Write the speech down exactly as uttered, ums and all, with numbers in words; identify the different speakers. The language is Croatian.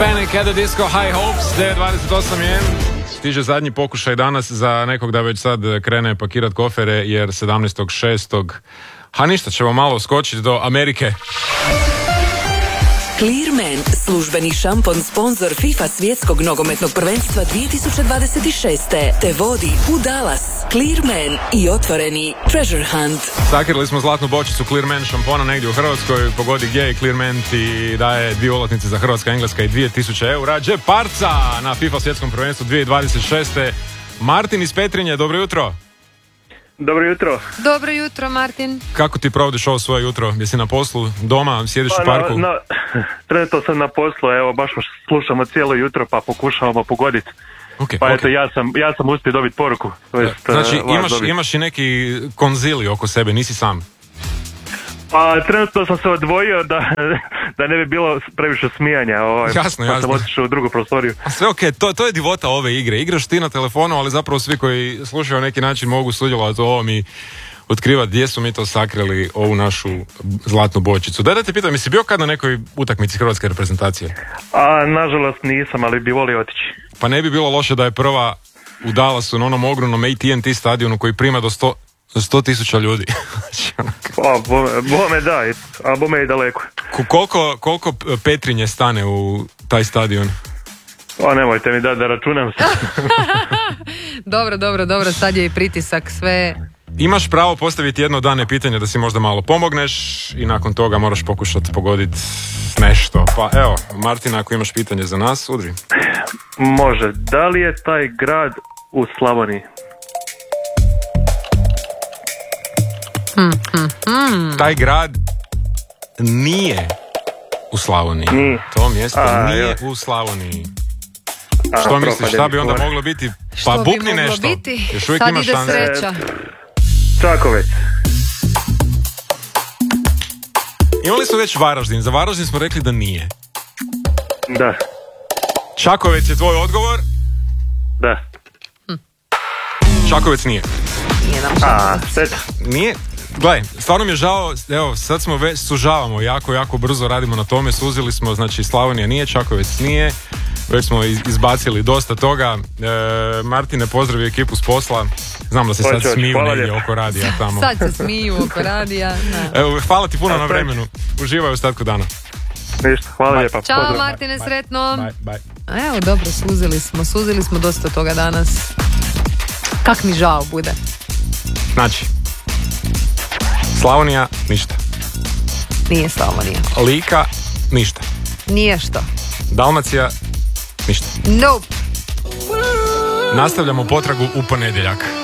Speaker 1: Panic at the Disco, High Hopes, devet dvadeset osam je. Stiže zadnji pokušaj danas za nekog da već sad krene pakirat kofere, jer sedamnaestog šestog Ha ništa, ćemo malo skočiti do Amerike.
Speaker 2: Clearman, službeni šampon sponsor FIFA svjetskog nogometnog prvenstva dvije tisuće dvadeset šest. te vodi u Dallas. Clearman i otvoreni Treasure Hunt.
Speaker 1: Sakrili smo zlatnu bočicu Clearman šampona negdje u Hrvatskoj. Pogodi gdje je Clearman ti daje dvije ulaznice za Hrvatska, Engleska i dvije tisuće eura. Džeparca na FIFA svjetskom prvenstvu dvije tisuće dvadeset šest. Martin iz Petrinje, dobro jutro.
Speaker 3: Dobro jutro.
Speaker 4: Dobro jutro, Martin.
Speaker 1: Kako ti provodiš ovo svoje jutro? Jesi na poslu, doma, sjediš
Speaker 3: pa,
Speaker 1: u parku?
Speaker 3: Na, na, trenutno sam na poslu, evo baš slušamo cijelo jutro pa pokušavamo pogoditi.
Speaker 1: Okay,
Speaker 3: pa
Speaker 1: okay.
Speaker 3: eto, ja sam, ja sam uspio dobiti poruku. To jest,
Speaker 1: znači
Speaker 3: uh,
Speaker 1: imaš, imaš i neki konzili oko sebe, nisi sam?
Speaker 3: Pa trenutno sam se odvojio da, da ne bi bilo previše smijanja. Ovaj,
Speaker 1: jasno,
Speaker 3: pa
Speaker 1: jasno.
Speaker 3: sam otišao u drugu prostoriju.
Speaker 1: A sve okej, okay. to, to je divota ove igre. Igraš ti na telefonu, ali zapravo svi koji slušaju na neki način mogu sudjelovati u ovom i otkrivati gdje su mi to sakrili ovu našu zlatnu bočicu. Da, da te pitam, jesi bio kad na nekoj utakmici hrvatske reprezentacije?
Speaker 3: A nažalost nisam, ali bi volio otići.
Speaker 1: Pa ne bi bilo loše da je prva u Dallasu na onom ogromnom A T and T stadionu koji prima do sto sto tisuća ljudi.
Speaker 3: Pa, bome, bome da, a bome i daleko.
Speaker 1: Koliko, koliko Petrinje stane u taj stadion?
Speaker 3: O, nemojte mi da da računam se.
Speaker 4: Dobro, dobro, dobro, sad je i pritisak, sve...
Speaker 1: Imaš pravo postaviti jedno dane pitanje da si možda malo pomogneš i nakon toga moraš pokušati pogoditi nešto. Pa evo, Martina, ako imaš pitanje za nas, udri.
Speaker 3: Može, da li je taj grad u Slavoniji?
Speaker 4: Hmm, hmm, hmm.
Speaker 1: Taj grad nije u Slavoniji.
Speaker 3: Nije.
Speaker 1: To mjesto
Speaker 3: A,
Speaker 1: nije
Speaker 3: jo.
Speaker 1: u Slavoniji.
Speaker 3: A,
Speaker 1: što misliš, šta bi onda moglo biti? Pa
Speaker 4: Što bi
Speaker 1: bukni
Speaker 4: moglo
Speaker 1: nešto.
Speaker 4: biti?
Speaker 1: Još uvijek
Speaker 4: sad
Speaker 1: imaš
Speaker 4: ide
Speaker 1: šanse.
Speaker 4: sreća.
Speaker 3: Čakovec.
Speaker 1: Imali smo već Varaždin. Za Varaždin smo rekli da nije.
Speaker 3: Da.
Speaker 1: Čakovec je tvoj odgovor?
Speaker 3: Da.
Speaker 1: Čakovec nije.
Speaker 4: Nije nam
Speaker 3: A, šteta.
Speaker 1: Nije. Gle, stvarno mi je žao, evo, sad smo već sužavamo, jako, jako brzo radimo na tome, suzili smo, znači Slavonija nije, Čakovec nije, već smo izbacili dosta toga. E, Martine, pozdravi ekipu s posla, znam da se sad smiju negdje oko radija tamo.
Speaker 4: Sad se smiju oko radija. Da.
Speaker 1: Evo, hvala ti puno na vremenu, uživaj u ostatku dana.
Speaker 3: Ništa, hvala lijepa.
Speaker 4: Ćao,
Speaker 3: Pozdrav.
Speaker 4: Martine, sretno.
Speaker 1: Bye, bye.
Speaker 4: Evo, dobro, suzili smo, suzili smo dosta toga danas. Kak mi žao bude.
Speaker 1: Znači, Slavonija, ništa.
Speaker 4: Nije Slavonija.
Speaker 1: Lika, ništa.
Speaker 4: Nije što.
Speaker 1: Dalmacija, ništa.
Speaker 4: Nope.
Speaker 1: Nastavljamo potragu u ponedjeljak.